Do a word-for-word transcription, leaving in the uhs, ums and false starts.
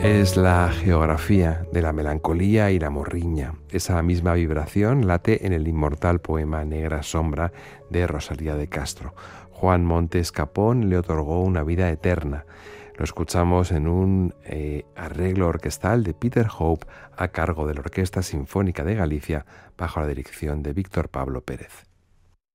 Es la geografía de la melancolía y la morriña. Esa misma vibración late en el inmortal poema Negra Sombra de Rosalía de Castro. Juan Montes Capón le otorgó una vida eterna. Lo escuchamos en un eh, arreglo orquestal de Peter Hope a cargo de la Orquesta Sinfónica de Galicia bajo la dirección de Víctor Pablo Pérez.